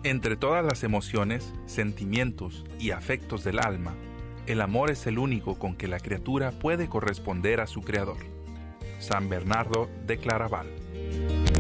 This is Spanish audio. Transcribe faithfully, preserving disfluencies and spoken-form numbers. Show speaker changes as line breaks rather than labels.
Entre todas las emociones, sentimientos y afectos del alma, el amor es el único con que la criatura puede corresponder a su creador. San Bernardo de Claraval.